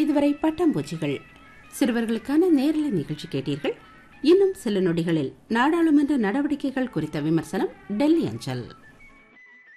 இதுவரை பட்டாம்பூச்சிகள் சிறுவர்களுக்கான நேரலை நிகழ்ச்சி கேட்டீர்கள். இன்னும் சில நொடிகளில் நாடாளுமன்ற நடவடிக்கைகள் குறித்த விமர்சனம் டெல்லி அஞ்சல்.